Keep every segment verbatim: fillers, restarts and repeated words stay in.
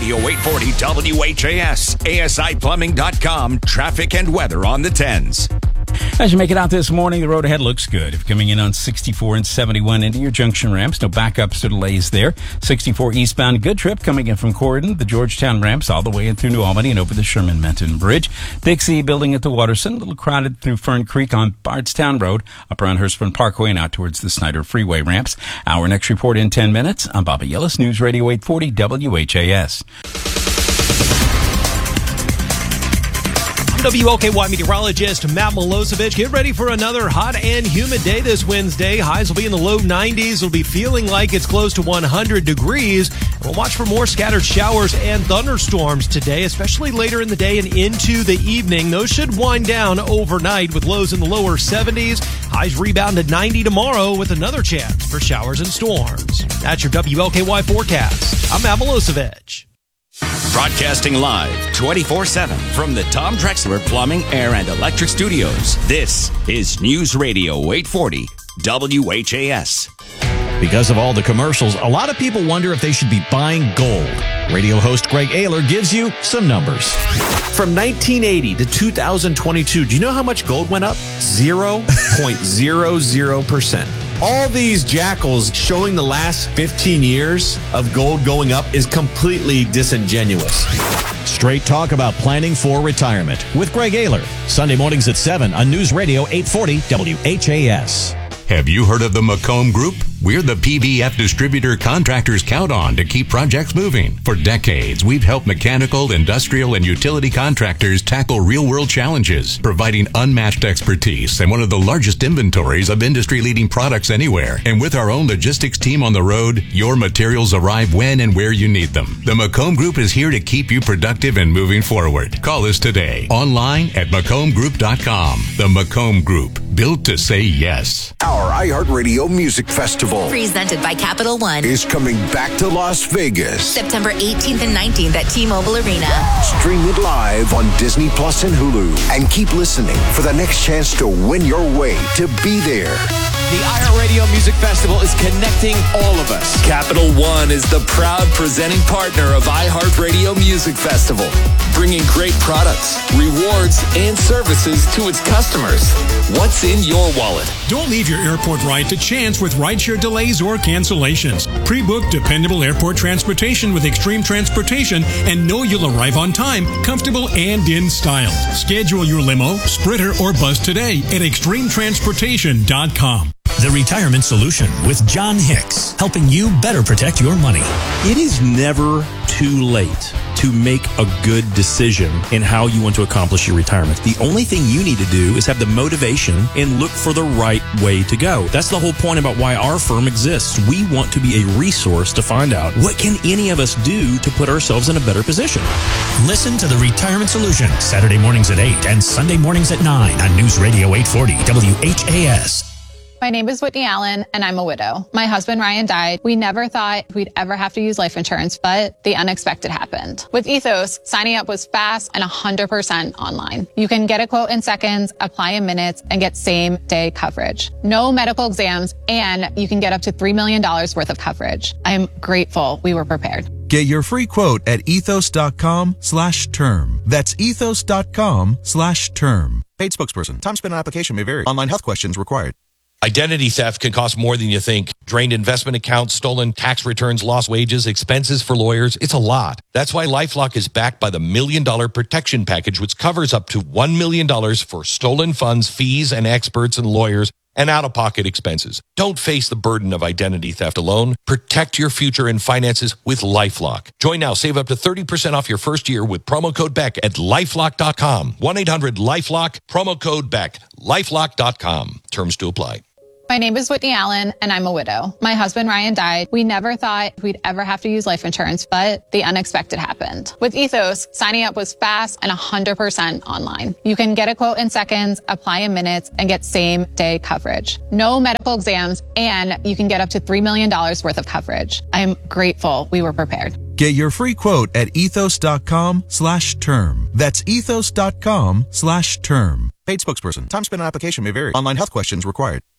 Radio eight forty W H A S, A S I plumbing dot com, traffic and weather on the tens. As you make it out this morning, the road ahead looks good. If you're coming in on sixty-four and seventy-one into your junction ramps, no backups or delays there. sixty-four eastbound, good trip coming in from Corydon, the Georgetown ramps all the way in through New Albany and over the Sherman-Menton Bridge. Dixie building at the Waterson, a little crowded through Fern Creek on Bardstown Road, up around Hurstbourne Parkway and out towards the Snyder Freeway ramps. Our next report in ten minutes. I'm Bobby Yellis, News Radio eight forty W H A S. W L K Y meteorologist Matt Milosevic. Get ready for another hot and humid day this Wednesday. Highs will be in the low nineties. It'll be feeling like it's close to one hundred degrees. We'll watch for more scattered showers and thunderstorms today, especially later in the day and into the evening. Those should wind down overnight with lows in the lower seventies. Highs rebound to ninety tomorrow with another chance for showers and storms. That's your W L K Y forecast. I'm Matt Milosevic. Broadcasting live twenty-four seven from the Tom Drexler Plumbing, Air, and Electric Studios. This is News Radio eight forty W H A S. Because of all the commercials, a lot of people wonder if they should be buying gold. Radio host Greg Ayler gives you some numbers. From nineteen eighty to two thousand twenty-two, do you know how much gold went up? zero point zero zero percent. All these jackals showing the last fifteen years of gold going up is completely disingenuous. Straight talk about planning for retirement with Greg Ayler. Sunday mornings at seven on News Radio eight forty W H A S. Have you heard of the Macomb Group? We're the P V F distributor contractors count on to keep projects moving. For decades, we've helped mechanical, industrial, and utility contractors tackle real-world challenges, providing unmatched expertise and one of the largest inventories of industry-leading products anywhere. And with our own logistics team on the road, your materials arrive when and where you need them. The Macomb Group is here to keep you productive and moving forward. Call us today, online at macomb group dot com. The Macomb Group, built to say yes. Our iHeartRadio Music Festival, presented by Capital One, is coming back to Las Vegas. September eighteenth and nineteenth at T-Mobile Arena. Stream it live on Disney Plus and Hulu. And keep listening for the next chance to win your way to be there. The iHeartRadio Music Festival is connecting all of us. Capital One is the proud presenting partner of iHeartRadio Music Festival, bringing great products, rewards, and services to its customers. What's in your wallet? Don't leave your airport ride to chance with rideshare delays or cancellations. Pre-book dependable airport transportation with Extreme Transportation and know you'll arrive on time, comfortable, and in style. Schedule your limo, Sprinter, or bus today at extreme transportation dot com. The Retirement Solution with John Hicks, helping you better protect your money. It is never too late to make a good decision in how you want to accomplish your retirement. The only thing you need to do is have the motivation and look for the right way to go. That's the whole point about why our firm exists. We want to be a resource to find out what can any of us do to put ourselves in a better position. Listen to The Retirement Solution Saturday mornings at eight and Sunday mornings at nine on News Radio eight forty W H A S. My name is Whitney Allen, and I'm a widow. My husband, Ryan, died. We never thought we'd ever have to use life insurance, but the unexpected happened. With Ethos, signing up was fast and one hundred percent online. You can get a quote in seconds, apply in minutes, and get same-day coverage. No medical exams, and you can get up to three million dollars worth of coverage. I'm grateful we were prepared. Get your free quote at ethos.com slash term. That's ethos.com slash term. Paid spokesperson. Time spent on application may vary. Online health questions required. Identity theft can cost more than you think. Drained investment accounts, stolen tax returns, lost wages, expenses for lawyers. It's a lot. That's why LifeLock is backed by the Million Dollar Protection Package, which covers up to one million dollars for stolen funds, fees, and experts and lawyers, and out-of-pocket expenses. Don't face the burden of identity theft alone. Protect your future and finances with LifeLock. Join now. Save up to thirty percent off your first year with promo code Beck at lifelock dot com. one eight hundred lifelock, promo code Beck, lifelock dot com. Terms to apply. My name is Whitney Allen, and I'm a widow. My husband, Ryan, died. We never thought we'd ever have to use life insurance, but the unexpected happened. With Ethos, signing up was fast and one hundred percent online. You can get a quote in seconds, apply in minutes, and get same-day coverage. No medical exams, and you can get up to three million dollars worth of coverage. I'm grateful we were prepared. Get your free quote at ethos.com slash term. That's ethos.com slash term. Paid spokesperson. Time spent on application may vary. Online health questions required.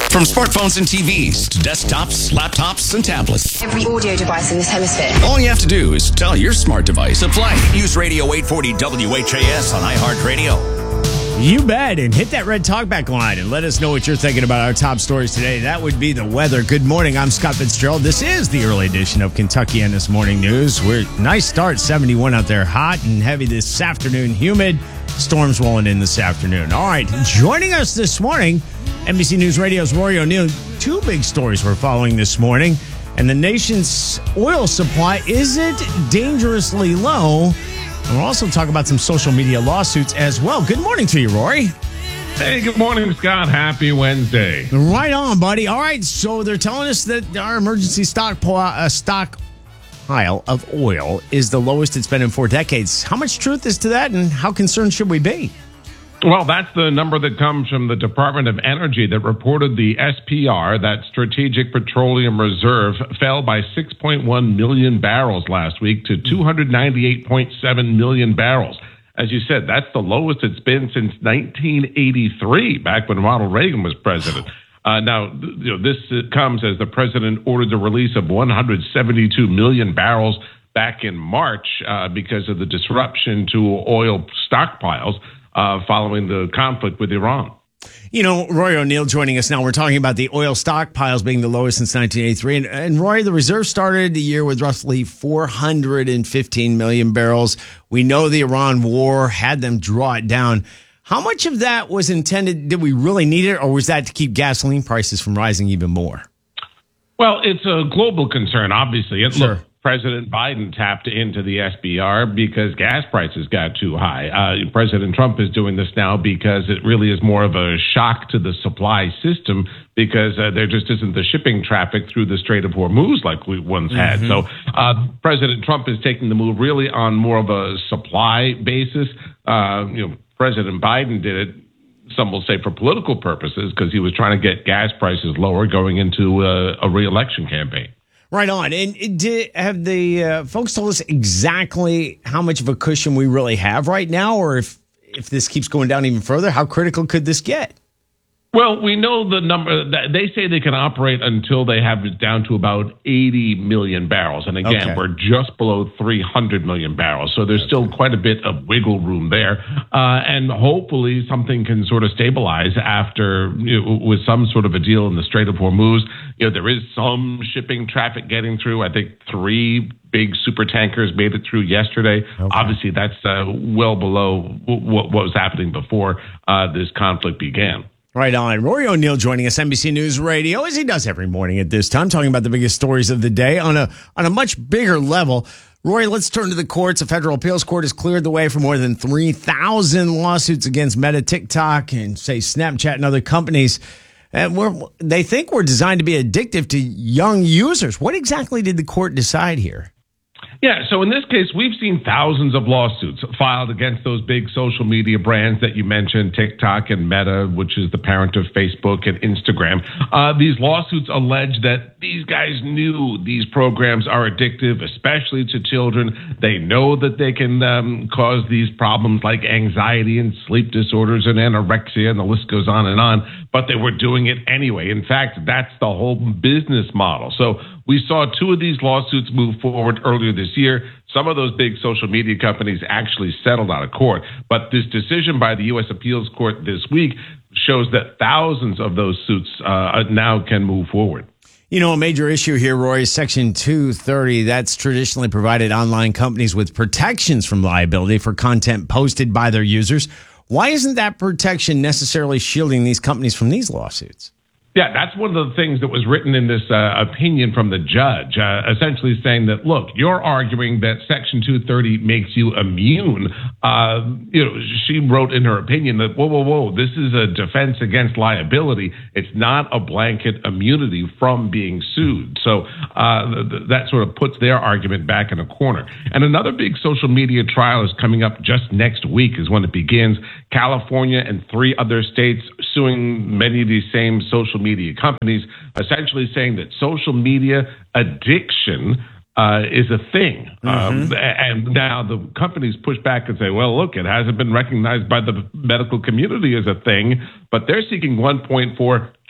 From smartphones and T Vs to desktops, laptops, and tablets. Every audio device in this hemisphere. All you have to do is tell your smart device to play News Radio eight forty W H A S on iHeartRadio. You bet, and hit that red talkback line and let us know what you're thinking about our top stories today. That would be the weather. Good morning, I'm Scott Fitzgerald. This is the early edition of Kentucky and This Morning News. We're nice start, seventy-one out there, hot and heavy this afternoon, humid. Storms rolling in this afternoon. All right, joining us this morning, N B C News Radio's Rory O'Neill. Two big stories we're following this morning, and the nation's oil supply, is it dangerously low? And we'll also talk about some social media lawsuits as well. Good morning to you, Rory. Hey, good morning, Scott. Happy Wednesday. Right on, buddy. All right, so they're telling us that our emergency stockpile, uh, stockpile of oil is the lowest it's been in four decades. How much truth is to that, and how concerned should we be? Well, that's the number that comes from the Department of Energy that reported the S P R, that Strategic Petroleum Reserve, fell by six point one million barrels last week to two hundred ninety-eight point seven million barrels. As you said, that's the lowest it's been since nineteen eighty-three, back when Ronald Reagan was president. Uh, now, you know, this comes as the president ordered the release of one hundred seventy-two million barrels back in March uh, because of the disruption to oil stockpiles Uh, following the conflict with Iran. You know, Roy O'Neill joining us now. We're talking about the oil stockpiles being the lowest since nineteen eighty-three. And, and Roy, the reserve started the year with roughly four hundred fifteen million barrels. We know the Iran war had them draw it down. How much of that was intended? Did we really need it, or was that to keep gasoline prices from rising even more? Well, it's a global concern, obviously. It, Sure. Look, President Biden tapped into the S P R because gas prices got too high. Uh, President Trump is doing this now because it really is more of a shock to the supply system because uh, there just isn't the shipping traffic through the Strait of Hormuz like we once had. Mhm. So uh, President Trump is taking the move really on more of a supply basis. Uh, you know, President Biden did it, some will say for political purposes, because he was trying to get gas prices lower going into uh, a re-election campaign. Right on. And did, have the uh, folks told us exactly how much of a cushion we really have right now, or if, if this keeps going down even further, how critical could this get? Well, we know the number. They say they can operate until they have it down to about eighty million barrels. And again, Okay. we're just below three hundred million barrels. So there's still quite a bit of wiggle room there. Uh, and hopefully something can sort of stabilize after, you know, with some sort of a deal in the Strait of Hormuz. You know, there is some shipping traffic getting through. I think three big super tankers made it through yesterday. Obviously, that's uh, well below what, what was happening before uh, this conflict began. Right on. Rory O'Neill joining us, N B C News Radio, as he does every morning at this time, talking about the biggest stories of the day on a on a much bigger level. Rory, let's turn to the courts. A federal appeals court has cleared the way for more than three thousand lawsuits against Meta, TikTok, and, say, Snapchat and other companies. And we're, they think we're designed to be addictive to young users. What exactly did the court decide here? Yeah, so in this case, we've seen thousands of lawsuits filed against those big social media brands that you mentioned, TikTok and Meta, which is the parent of Facebook and Instagram. Uh, these lawsuits allege that these guys knew these programs are addictive, especially to children. They know that they can um, cause these problems like anxiety and sleep disorders and anorexia, and the list goes on and on, but they were doing it anyway. In fact, that's the whole business model. So we saw two of these lawsuits move forward earlier this year. Some of those big social media companies actually settled out of court. But this decision by the U S Appeals Court this week shows that thousands of those suits uh, now can move forward. You know, a major issue here, Roy, is Section two thirty. That's traditionally provided online companies with protections from liability for content posted by their users. Why isn't that protection necessarily shielding these companies from these lawsuits? Yeah, that's one of the things that was written in this uh, opinion from the judge, uh, essentially saying that, look, you're arguing that Section two thirty makes you immune. Uh, you know, she wrote in her opinion that, whoa, whoa, whoa, this is a defense against liability. It's not a blanket immunity from being sued. So uh, th- th- that sort of puts their argument back in a corner. And another big social media trial is coming up just next week is when it begins. California and three other states suing many of these same social media companies, essentially saying that social media addiction uh, is a thing. Mm-hmm. Um, and now the companies push back and say, well, look, it hasn't been recognized by the medical community as a thing, but they're seeking one point four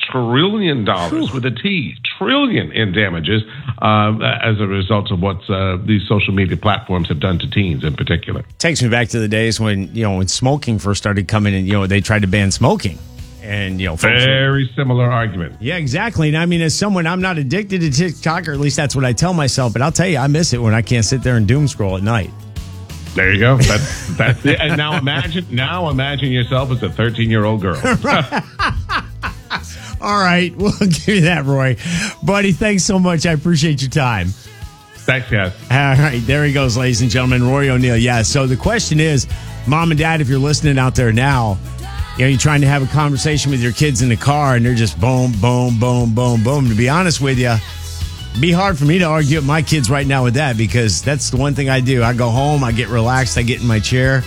trillion dollars with a T, trillion in damages uh, as a result of what uh, these social media platforms have done to teens in particular. Takes me back to the days when, you know, when smoking first started coming in, you know, they tried to ban smoking. And, you know, very were, similar argument. Yeah, exactly. And I mean, as someone, I'm not addicted to TikTok, or at least that's what I tell myself. But I'll tell you, I miss it when I can't sit there and doom scroll at night. There you go. That's that's it. And now imagine, now imagine yourself as a thirteen-year-old girl. All right, we'll give you that, Roy. Buddy, thanks so much. I appreciate your time. Thanks, guys. All right, there he goes, ladies and gentlemen. Roy O'Neill. Yeah, so the question is, Mom and Dad, if you're listening out there now, you know, you're trying to have a conversation with your kids in the car, and they're just boom, boom, boom, boom, boom. To be honest with you, it'd be hard for me to argue with my kids right now with that, because that's the one thing I do. I go home, I get relaxed, I get in my chair,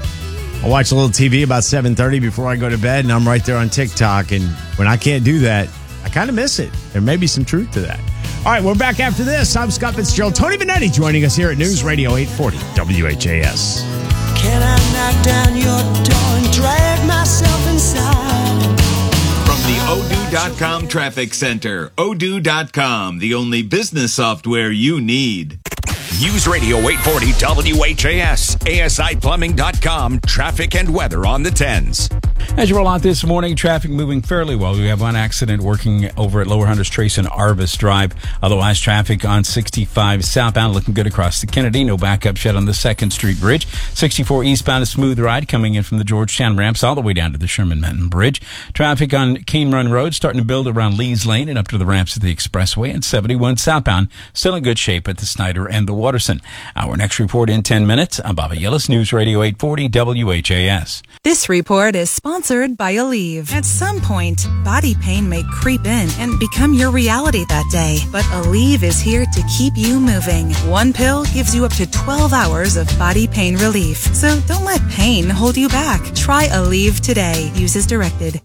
I watch a little T V about seven thirty before I go to bed, and I'm right there on TikTok. And when I can't do that, I kind of miss it. There may be some truth to that. All right, we're back after this. I'm Scott Fitzgerald. Tony Benetti joining us here at News Radio eight forty W H A S. Can I knock down your door and drag myself inside? From the Odoo dot com Traffic Center, Odoo dot com, the only business software you need. News Radio eight forty W H A S, A S I plumbing dot com, traffic and weather on the tens. As you roll out this morning, traffic moving fairly well. We have one accident working over at Lower Hunters Trace and Arvis Drive. Otherwise, traffic on sixty-five southbound looking good across the Kennedy. No backup yet on the second Street Bridge. sixty-four eastbound, a smooth ride coming in from the Georgetown ramps all the way down to the Sherman-Menton Bridge. Traffic on Cane Run Road starting to build around Lee's Lane and up to the ramps of the Expressway. And seventy-one southbound still in good shape at the Snyder and the Waterson. Our next report in ten minutes. I'm Bobby Yillis, News Radio eight forty W H A S. This report is sponsored by Aleve. At some point, body pain may creep in and become your reality that day. But Aleve is here to keep you moving. One pill gives you up to twelve hours of body pain relief. So don't let pain hold you back. Try Aleve today. Use as directed.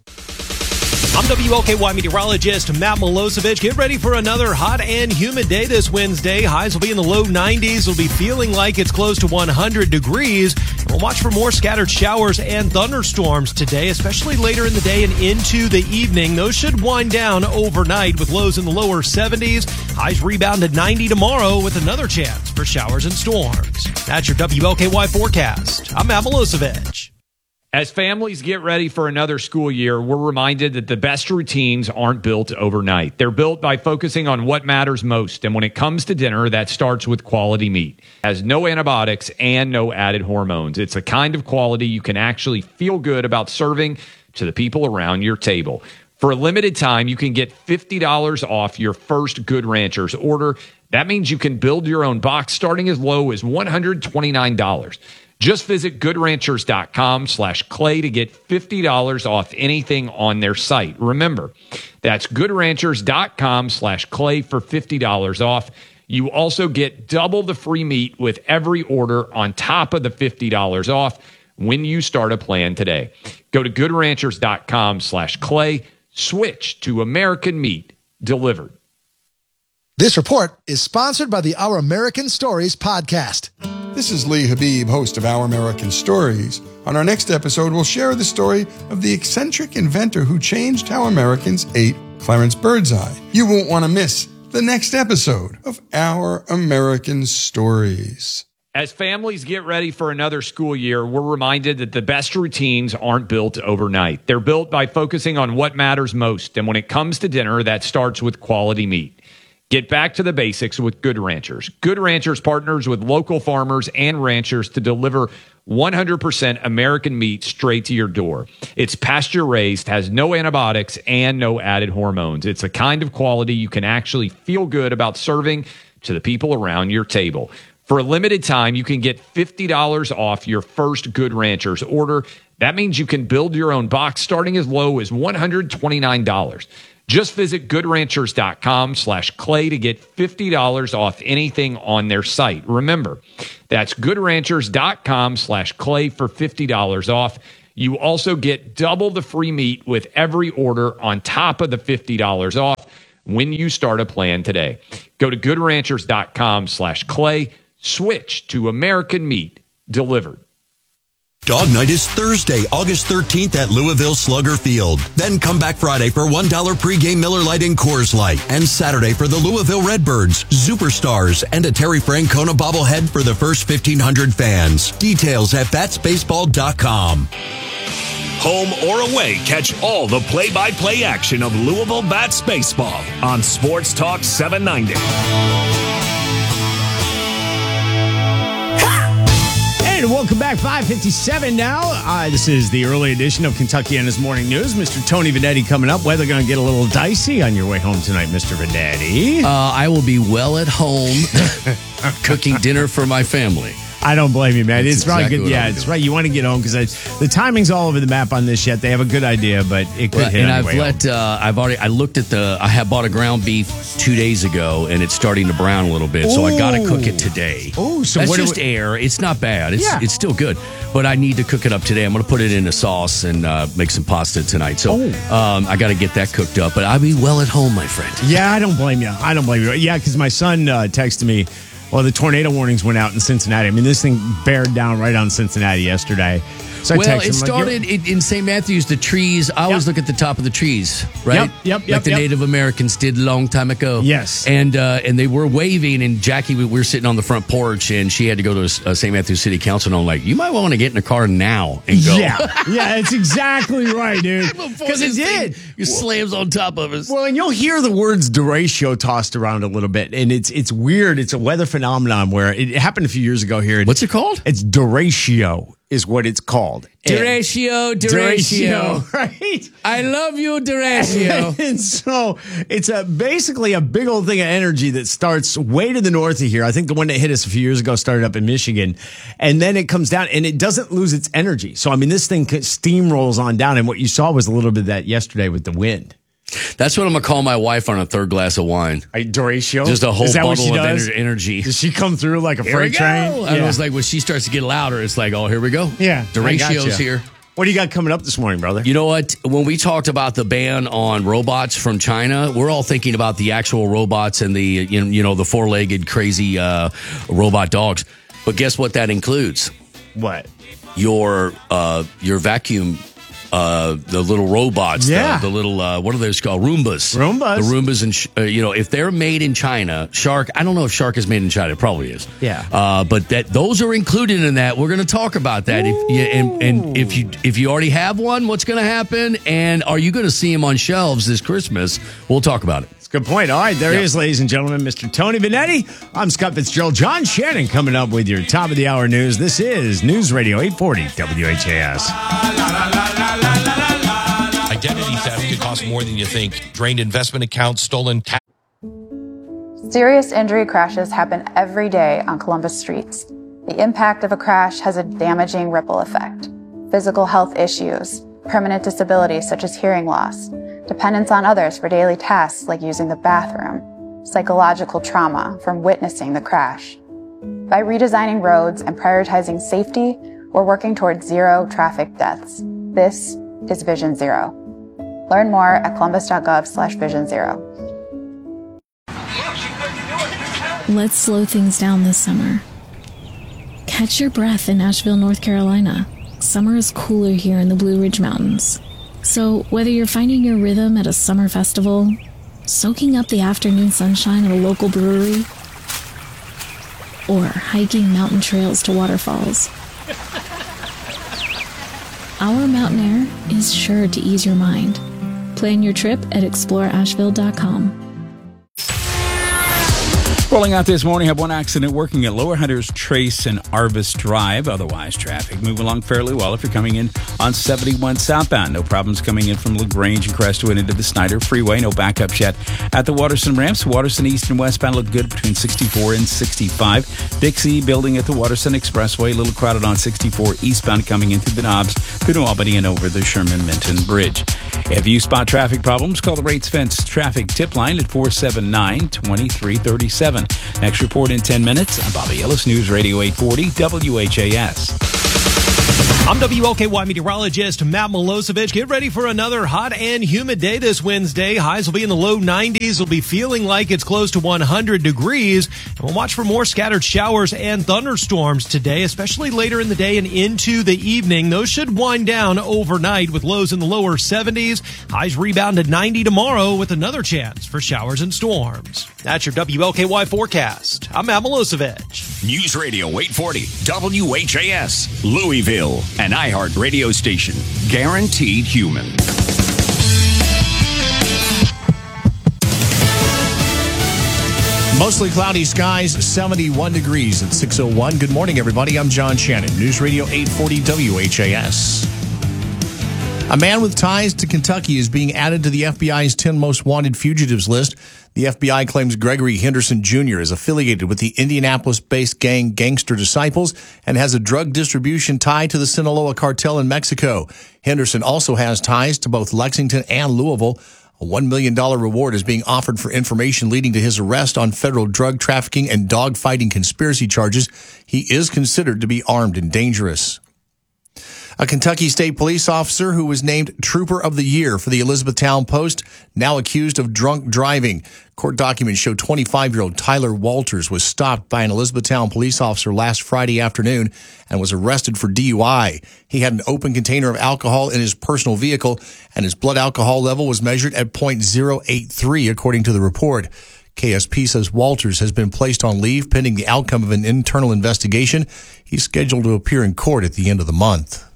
I'm W L K Y meteorologist Matt Milosevic. Get ready for another hot and humid day this Wednesday. Highs will be in the low nineties. It'll be feeling like it's close to one hundred degrees. We'll watch for more scattered showers and thunderstorms today, especially later in the day and into the evening. Those should wind down overnight with lows in the lower seventies. Highs rebound to ninety tomorrow with another chance for showers and storms. That's your W L K Y forecast. I'm Matt Milosevic. As families get ready for another school year, we're reminded that the best routines aren't built overnight. They're built by focusing on what matters most. And when it comes to dinner, that starts with quality meat. It has no antibiotics and no added hormones. It's a kind of quality you can actually feel good about serving to the people around your table. For a limited time, you can get fifty dollars off your first Good Ranchers order. That means you can build your own box starting as low as one hundred twenty-nine dollars. Just visit goodranchers.com slash clay to get fifty dollars off anything on their site. Remember, that's goodranchers.com slash clay for fifty dollars off. You also get double the free meat with every order on top of the fifty dollars off when you start a plan today. Go to goodranchers.com slash clay. Switch to American meat delivered. This report is sponsored by the Our American Stories podcast. This is Lee Habib, host of Our American Stories. On our next episode, we'll share the story of the eccentric inventor who changed how Americans ate, Clarence Birdseye. You won't want to miss the next episode of Our American Stories. As families get ready for another school year, we're reminded that the best routines aren't built overnight. They're built by focusing on what matters most. And when it comes to dinner, that starts with quality meat. Get back to the basics with Good Ranchers. Good Ranchers partners with local farmers and ranchers to deliver one hundred percent American meat straight to your door. It's pasture-raised, has no antibiotics, and no added hormones. It's a kind of quality you can actually feel good about serving to the people around your table. For a limited time, you can get fifty dollars off your first Good Ranchers order. That means you can build your own box starting as low as one hundred twenty-nine dollars. Just visit goodranchers.com slash clay to get fifty dollars off anything on their site. Remember, that's goodranchers.com slash clay for fifty dollars off. You also get double the free meat with every order on top of the fifty dollars off when you start a plan today. Go to goodranchers.com slash clay. Switch to American meat delivered. Dog Night is Thursday, August thirteenth at Louisville Slugger Field. Then come back Friday for one dollar pregame Miller Lite and Coors Light. And Saturday for the Louisville Redbirds, Superstars, and a Terry Francona bobblehead for the first fifteen hundred fans. Details at bats baseball dot com. Home or away, catch all the play-by-play action of Louisville Bats baseball on Sports Talk seven ninety. And welcome back, five fifty-seven now. Uh, this is the early edition of Kentuckiana's Morning News. Mister Tony Venetti coming up. Weather going to get a little dicey on your way home tonight, Mister Venetti. Uh, I will be well at home cooking dinner for my family. I don't blame you, man. That's it's probably exactly good. Yeah, I'm it's doing. right. You want to get home because the timing's all over the map on this yet. They have a good idea, but it could Well, hit and on I've your way let uh, I've already I looked at the I have bought a ground beef two days ago and it's starting to brown a little bit, so I got to cook it today. Oh, so that's what do just we- air. It's not bad. It's Yeah. it's still good, but I need to cook it up today. I'm going to put it in a sauce and uh, make some pasta tonight. So um, I got to get that cooked up. But I'll be well at home, my friend. Yeah, I don't blame you. I don't blame you. Yeah, because my son uh, texted me. Well, the tornado warnings went out in Cincinnati. I mean, this thing bared down right on Cincinnati yesterday. So I well, texted him, it like, started in, in Saint Matthews. The trees. I always look at the top of the trees, right? Yep, yep, Like yep, the yep. Native Americans did a long time ago. Yes. and uh, and they were waving. And Jackie, we were sitting on the front porch, and she had to go to uh, Saint Matthews City Council. And I'm like, you might want to get in a car now and go. Yeah, yeah, it's exactly right, dude. Because it this did. thing It slams on top of us. Well, and you'll hear the words derecho tossed around a little bit, and it's it's weird. It's a weather phenomenon where it happened a few years ago here. What's it called? It's derecho is what it's called. And- Derecho, Derecho, right? I love you, Derecho. And so it's a basically a big old thing of energy that starts way to the north of here. I think the one that hit us a few years ago started up in Michigan, and then it comes down and it doesn't lose its energy. So I mean, this thing steamrolls on down, and what you saw was a little bit of that yesterday with the wind. That's what I'm gonna call my wife on a third glass of wine. A Derecho? Just a whole Is that what bottle she of does? ener- energy. Does she come through like a Here we freight go. train? And it was like when she starts to get louder, it's like, oh, here we go. Yeah, I Derecio's gotcha. here. What do you got coming up this morning, brother? You know what? When we talked about the ban on robots from China, we're all thinking about the actual robots and the you know, you know the four-legged crazy uh, robot dogs. But guess what? That includes what? Your uh, your vacuum. Uh, the little robots, Yeah. the, the little, uh, what are those called? Roombas. Roombas. The Roombas, and, sh- uh, you know, if they're made in China, Shark, I don't know if Shark is made in China. It probably is. Yeah. Uh, but that those are included in that. We're going to talk about that. If you, and, and if you if you already have one, what's going to happen? And are you going to see them on shelves this Christmas? We'll talk about it. That's a good point. All right, there Yep. he is, ladies and gentlemen, Mister Tony Venetti. I'm Scott Fitzgerald. John Shannon coming up with your top of the hour news. This is News Radio eight forty W H A S. Identity theft could cost more than you think. Drained investment accounts, stolen tax. Serious injury crashes happen every day on Columbus streets. The impact of a crash has a damaging ripple effect. Physical health issues, permanent disabilities such as hearing loss, dependence on others for daily tasks like using the bathroom, psychological trauma from witnessing the crash. By redesigning roads and prioritizing safety, we're working towards zero traffic deaths. This is Vision Zero. Learn more at columbus.gov slash vision zero. Let's slow things down this summer. Catch your breath in Asheville, North Carolina. Summer is cooler here in the Blue Ridge Mountains. So whether you're finding your rhythm at a summer festival, soaking up the afternoon sunshine at a local brewery, or hiking mountain trails to waterfalls, our mountain air is sure to ease your mind. Plan your trip at explore asheville dot com. Rolling out this morning, have one accident working at Lower Hunters Trace and Arvis Drive. Otherwise, traffic moving along fairly well if you're coming in on seventy-one southbound. No problems coming in from LaGrange and Crestwood into the Snyder Freeway. No backups yet at the Waterson ramps. Waterson east and westbound look good between sixty-four and sixty-five. Dixie building at the Waterson Expressway. A little crowded on sixty-four eastbound coming in through the Knobs, through New Albany and over the Sherman-Minton Bridge. If you spot traffic problems, call the Rates Fence traffic tip line at four seven nine, two three three seven. Next report in ten minutes. I'm Bobby Ellis, News Radio eight forty W H A S. I'm W L K Y meteorologist Matt Milosevic. Get ready for another hot and humid day this Wednesday. Highs will be in the low nineties. We'll be feeling like it's close to one hundred degrees. And we'll watch for more scattered showers and thunderstorms today, especially later in the day and into the evening. Those should wind down overnight with lows in the lower seventies. Highs rebound to ninety tomorrow with another chance for showers and storms. That's your W L K Y forecast. I'm Matt Milosevic. News Radio eight forty, W H A S, Louisville, an iHeart radio station. Guaranteed human. Mostly cloudy skies, seventy-one degrees at six oh one. Good morning, everybody. I'm John Shannon. News Radio eight forty W H A S. A man with ties to Kentucky is being added to the F B I's ten most wanted fugitives list. The F B I claims Gregory Henderson Junior is affiliated with the Indianapolis-based gang Gangster Disciples and has a drug distribution tie to the Sinaloa cartel in Mexico. Henderson also has ties to both Lexington and Louisville. A one million dollars reward is being offered for information leading to his arrest on federal drug trafficking and dogfighting conspiracy charges. He is considered to be armed and dangerous. A Kentucky State police officer who was named Trooper of the Year for the Elizabethtown Post, now accused of drunk driving. Court documents show twenty-five-year-old Tyler Walters was stopped by an Elizabethtown police officer last Friday afternoon and was arrested for D U I. He had an open container of alcohol in his personal vehicle, and his blood alcohol level was measured at point zero eight three, according to the report. K S P says Walters has been placed on leave pending the outcome of an internal investigation. He's scheduled to appear in court at the end of the month.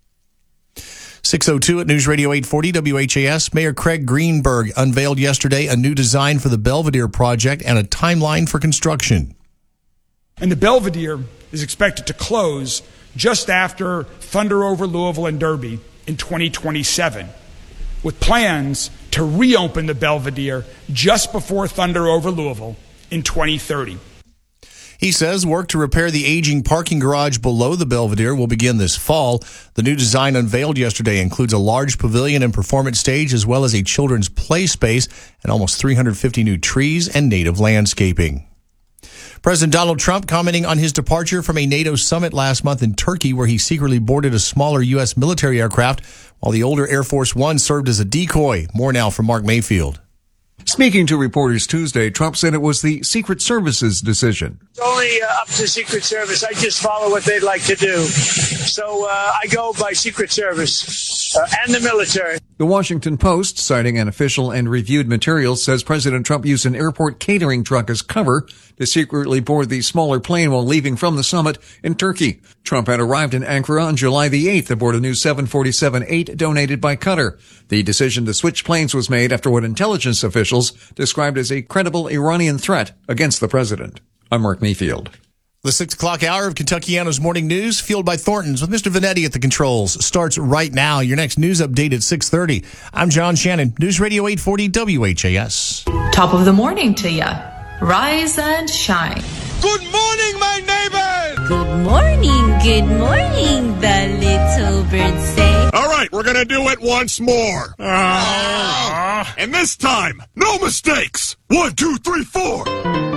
six oh two at News Radio eight forty W H A S. Mayor Craig Greenberg unveiled yesterday a new design for the Belvedere project and a timeline for construction. And the Belvedere is expected to close just after Thunder over Louisville and Derby in twenty twenty-seven, with plans to reopen the Belvedere just before Thunder over Louisville in twenty thirty. He says work to repair the aging parking garage below the Belvedere will begin this fall. The new design unveiled yesterday includes a large pavilion and performance stage, as well as a children's play space and almost three hundred fifty new trees and native landscaping. President Donald Trump commenting on his departure from a NATO summit last month in Turkey, where he secretly boarded a smaller U S military aircraft while the older Air Force One served as a decoy. More now from Mark Mayfield. Speaking to reporters Tuesday, Trump said it was the Secret Service's decision. It's only uh, up to Secret Service. I just follow what they'd like to do. So uh, I go by Secret Service uh, and the military. The Washington Post, citing an official and reviewed materials, says President Trump used an airport catering truck as cover to secretly board the smaller plane while leaving from the summit in Turkey. Trump had arrived in Ankara on July the eighth aboard a new seven forty-seven eight donated by Qatar. The decision to switch planes was made after what intelligence officials described as a credible Iranian threat against the president. I'm Mark Mayfield. The six o'clock hour of Kentuckiana's Morning News, fueled by Thornton's with Mister Vanetti at the controls, starts right now. Your next news update at six thirty. I'm John Shannon, News Radio eight forty W H A S. Top of the morning to ya. Rise and shine. Good morning, my neighbors! Good morning, good morning, the little birds say. All right, we're gonna do it once more. Uh, and this time, no mistakes. One, two, three, four.